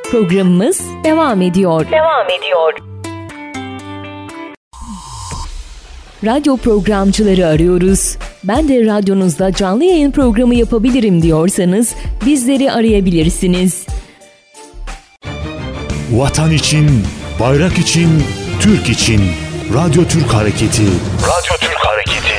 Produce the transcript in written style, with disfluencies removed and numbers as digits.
Programımız devam ediyor. Radyo programcıları arıyoruz. Ben de radyonuzda canlı yayın programı yapabilirim diyorsanız bizleri arayabilirsiniz. Vatan için, bayrak için, Türk için. Radyo Türk Hareketi. Radyo Türk Hareketi.